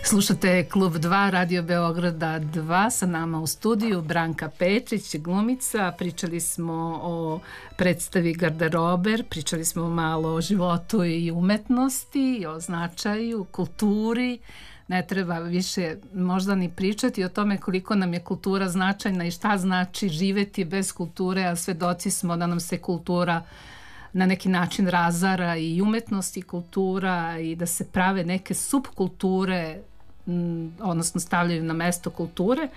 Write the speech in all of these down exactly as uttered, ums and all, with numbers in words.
Slušate Klub dva, Radio Beograda dva, sa nama u studiju Branka Petrić, glumica. Pričali smo o predstavi Garderober, pričali smo malo o životu i umetnosti, o značaju, kulturi. Ne treba više možda ni pričati o tome koliko nam je kultura značajna i šta znači živeti bez kulture, a svedoci smo da nam se kultura na neki način razara i umetnost i kultura i da se prave neke subkulture, odnosno stavljaju na mesto kulture,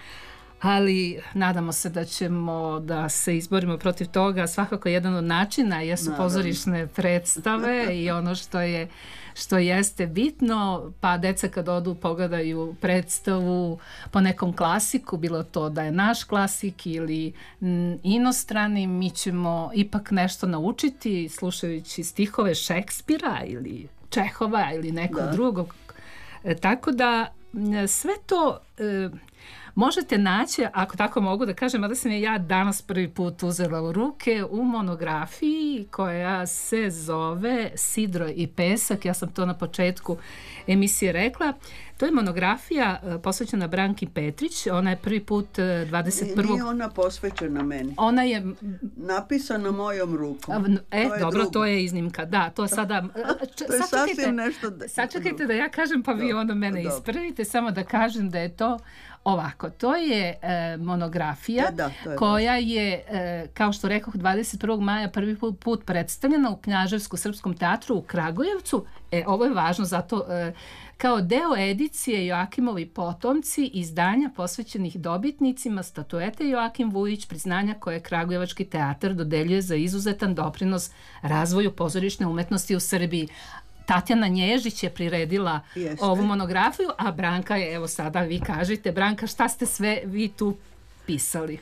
ali nadamo se da ćemo da se izborimo protiv toga. Svakako jedan od načina jesu pozorišne predstave i ono što je što jeste bitno, pa deca kad odu pogledaju predstavu po nekom klasiku, bilo to da je naš klasik ili m, inostrani, mi ćemo ipak nešto naučiti slušajući stihove Šekspira ili Čehova ili nekog da. drugog. E, tako da sve to e, možete naći, ako tako mogu da kažem, da sam je ja danas prvi put uzela u ruke u monografiji koja se zove Sidro i pesak. Ja sam to na početku emisije rekla. To je monografija uh, posvećena Branki Petrić. Ona je prvi put uh, dvadeset prvog Nije ona posvećena meni. Ona je napisana mojom rukom. E, to dobro, drugo. To je iznimka. Da, to je sada... Č, to je sasvim nešto... Da, sačekajte da ja kažem, pa vi onda mene dobro. ispravite. Samo da kažem da je to ovako. To je e, monografija da, da, je koja važno. je, e, kao što rekoh, dvadeset prvog maja prvi put predstavljena u Knjaževsko-srpskom teatru u Kragujevcu. E, ovo je važno zato... E, kao deo edicije Joakimovi potomci, izdanja posvećenih dobitnicima statuete Joakim Vujić, priznanja koje Kragujevački teatar dodeljuje za izuzetan doprinos razvoju pozorišne umetnosti u Srbiji. Tatjana Nježić je priredila Jeste. ovu monografiju, a Branka je, evo sada vi kažete, Branka, šta ste sve vi tu pisali?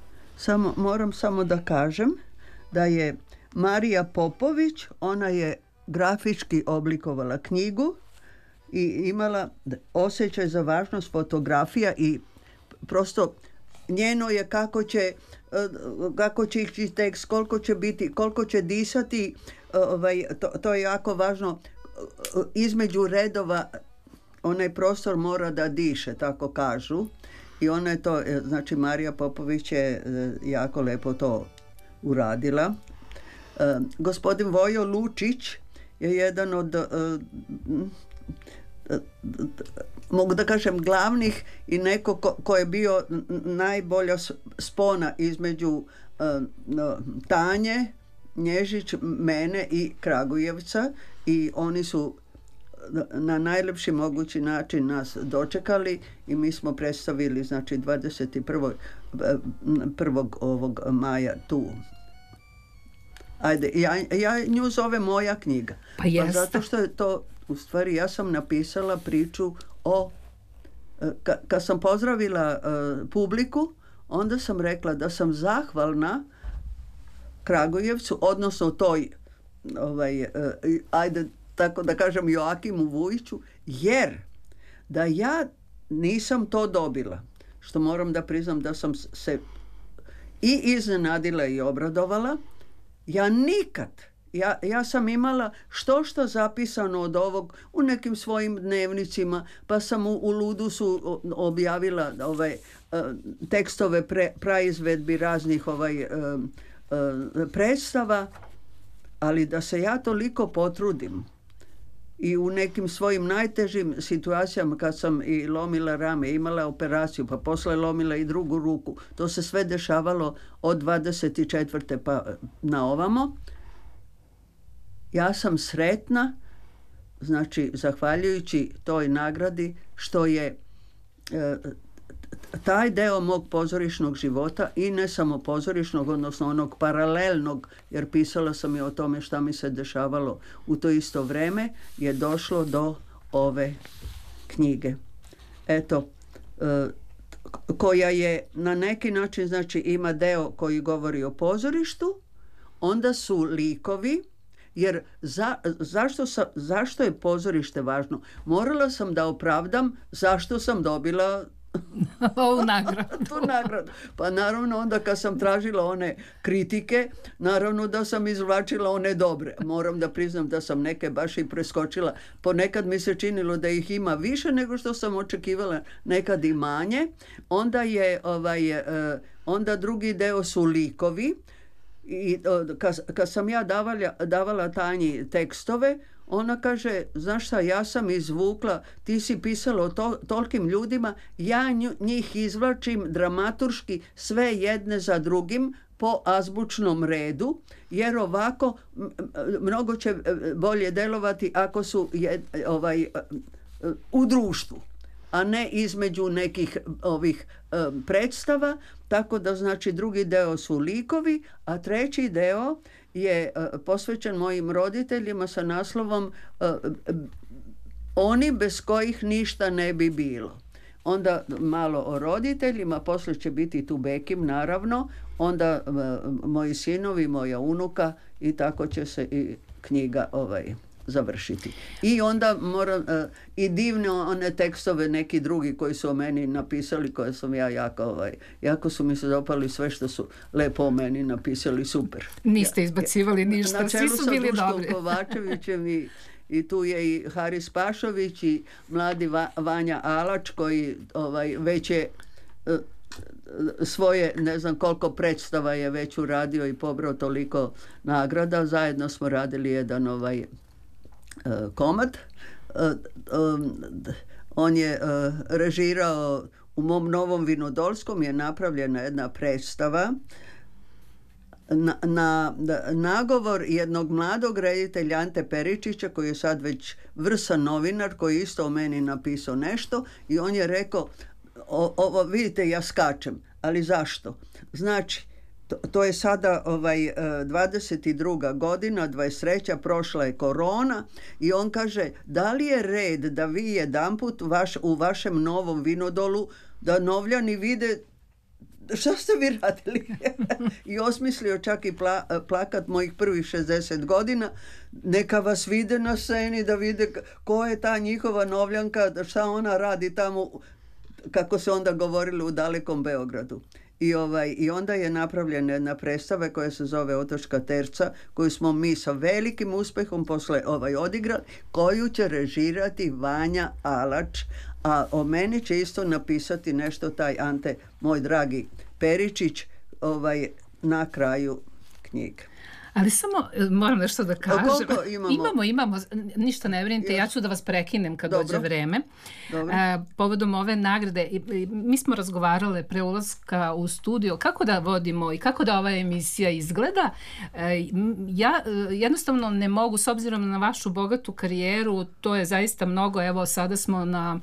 Samo, moram samo da kažem da je Marija Popović, ona je grafički oblikovala knjigu i imala osjećaj za važnost fotografija i prosto njeno je kako će kako će ići tekst, koliko će biti, koliko će disati, ovaj, to, to je jako važno. Između redova onaj prostor mora da diše, tako kažu, i ona je to, znači Marija Popović je jako lepo to uradila. Gospodin Vojo Lučić je jedan od mogu da kažem glavnih i neko ko, ko je bio najbolja spona između uh, Tanje Nježić, mene i Kragujevca, i oni su na najlepši mogući način nas dočekali i mi smo predstavili, znači dvadeset prvog ovog maja tu. Ajde, ja, ja nju zove moja knjiga. Pa jeste. Pa zato što je to, u stvari, ja sam napisala priču o, ka, kad sam pozdravila uh, publiku, onda sam rekla da sam zahvalna Kragujevcu, odnosno toj, ovaj, uh, ajde, tako da kažem, Joakimu Vujiću, jer da ja nisam to dobila, što moram da priznam da sam se i iznenadila i obradovala, ja nikad, ja, ja sam imala što što zapisano od ovog u nekim svojim dnevnicima, pa sam u, u Ludusu objavila ovaj, tekstove pre, praizvedbi raznih ovaj, predstava, ali da se ja toliko potrudim i u nekim svojim najtežim situacijama, kad sam i lomila rame, imala operaciju, pa posle lomila i drugu ruku, to se sve dešavalo od dvadeset četvrte pa na ovamo. Ja sam sretna, znači zahvaljujući toj nagradi, što je e, taj deo mog pozorišnog života, i ne samo pozorišnog, odnosno onog paralelnog, jer pisala sam i o tome šta mi se dešavalo u to isto vreme, je došlo do ove knjige. Eto, e, koja je na neki način, znači ima deo koji govori o pozorištu, onda su likovi, jer za, zašto, sam, zašto je pozorište važno? Morala sam da opravdam zašto sam dobila Ovu nagradu. Tu nagradu. Pa naravno onda kad sam tražila one kritike, naravno da sam izvlačila one dobre. Moram da priznam da sam neke baš i preskočila. Ponekad mi se činilo da ih ima više nego što sam očekivala, nekad i manje. Onda je ovaj, onda drugi deo su likovi. I kad, kad sam ja davala, davala Tanji tekstove, ona kaže, znaš šta, ja sam izvukla, ti si pisala o to, tolkim ljudima, ja nju, njih izvlačim dramaturški sve jedne za drugim po azbučnom redu, jer ovako mnogo će bolje delovati ako su jed, ovaj, u društvu, a ne između nekih ovih um, predstava, tako da znači drugi deo su likovi, a treći deo je uh, posvećen mojim roditeljima sa naslovom uh, Oni bez kojih ništa ne bi bilo. Onda malo o roditeljima, poslije će biti tu Bekim naravno, onda uh, moji sinovi, moja unuka i tako će se i knjiga ovaj završiti. I onda moram uh, i divne one tekstove neki drugi koji su o meni napisali, koje sam ja jako ovaj, jako su mi se dopali sve što su lepo o meni napisali, super. Niste izbacivali ništa, svi su bili dobri. Na čelu sa Duškom Kovačevićem i, i tu je i Haris Pašović i mladi Va, Vanja Alač koji ovaj, već je uh, svoje, ne znam koliko predstava je već uradio i pobrao toliko nagrada. Zajedno smo radili jedan ovaj Uh, komad. Uh, um, on je uh, režirao u mom Novom Vinodolskom je napravljena jedna predstava na, na, na nagovor jednog mladog reditelja Ante Peričića koji je sad već vrsan novinar koji isto o meni napisao nešto i on je rekao o, ovo vidite ja skačem, ali zašto? Znači To, to je sada ovaj, dvadeset druga godina, dvadeset treća prošla je korona i on kaže da li je red da vi jedanput vaš, u vašem Novom Vinodolu da Novljani vide šta ste vi radili? I osmislio čak i pla, plakat mojih prvih šezdeset godina, neka vas vide na sceni, da vide ko je ta njihova Novljanka, šta ona radi tamo, kako se onda govorilo u dalekom Beogradu. I, ovaj, I onda je napravljena jedna predstava koja se zove Otočka terca, koju smo mi sa velikim uspehom posle ovaj, odigrali, koju će režirati Vanja Alač, a o meni će isto napisati nešto taj Ante, moj dragi Peričić, ovaj, na kraju knjige. Ali samo moram nešto da kažem. Koliko imamo? Imamo, imamo, ništa ne brinite, ja ću da vas prekinem kad Dobro. dođe vreme. Dobro. E, povodom ove nagrade, i, i, mi smo razgovarale pre ulaska u studio kako da vodimo i kako da ova emisija izgleda. E, ja jednostavno ne mogu, s obzirom na vašu bogatu karijeru, to je zaista mnogo, evo sada smo na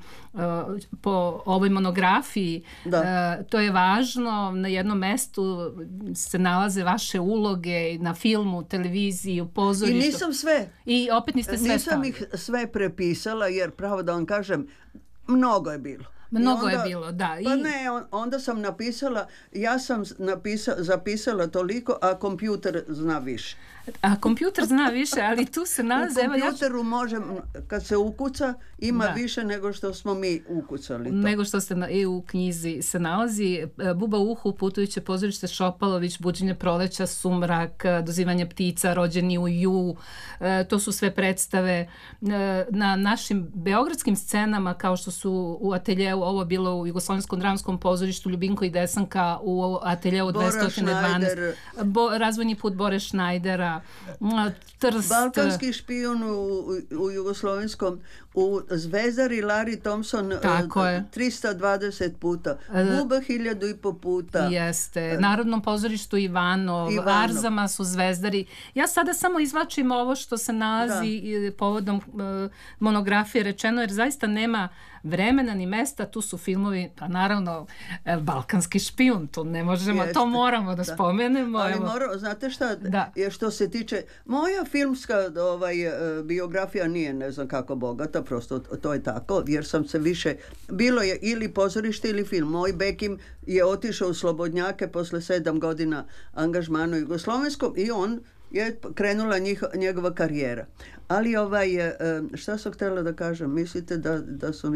po ovoj monografiji, da. To je važno, na jednom mestu se nalaze vaše uloge na filmu, televiziji, u pozorištu. I nisam sve. I opet niste sve Nisam stavili. ih sve prepisala jer pravo da vam kažem, mnogo je bilo. Mnogo onda, je bilo, da. Pa I... ne, on, onda sam napisala, ja sam napisa, zapisala toliko, a kompjuter zna više. A kompjuter zna više, ali tu se nalaze... U kompjuteru ja... može, kad se ukuca, ima da. više nego što smo mi ukucali to. Nego što se na, i u knjizi se nalazi. Buba u uhu, Putujuće pozorište Šopalović, Buđenje proleća, Sumrak, Dozivanje ptica, Rođeni u ju. To su sve predstave na našim beogradskim scenama, kao što su u ateljeu, ovo bilo u Jugoslovenskom dramskom pozorištu, Ljubinko i Desanka u ateljeu dvesta dvanaest. Bo, razvojni put Bore Šnajdera, Trst. Balkanski špijun u, u Jugoslovenskom, u Zvezdari Larry Thompson tristo dvadeset puta, Buba hiljadu i po puta. Jeste, Narodnom pozorištu Ivanov, Ivanov. Arzama su Zvezdari. Ja sada samo izvlačim ovo što se nalazi da. povodom uh, monografije rečeno, jer zaista nema vremena ni mesta, tu su filmovi, pa naravno Balkanski špijun, to ne možemo, Jeste. to moramo da, da. spomenemo. Ali moramo, znate šta, da. je što se tiče, moja filmska ovaj, biografija nije ne znam kako bogata, prosto to je tako, jer sam se više, bilo je ili pozorište ili film. Moj Bekim je otišao u Slobodnjake posle sedam godina angažmana u Jugoslovenskom i on je krenula njih, njegova karijera. Ali ovaj, šta sam htjela da kažem, mislite da, da sam ja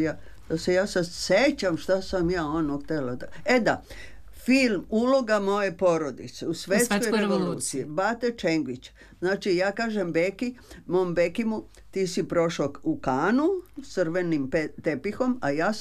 da se ja sad sećam šta sam ja ono htjela da... E da, film Uloga moje porodice u Svetskoj, u Svetskoj revoluciji. revoluciji. Bate Čengić. Znači, ja kažem Beki, mom Bekimu, ti si prošao u Kanu s crvenim pe- tepihom, a ja sam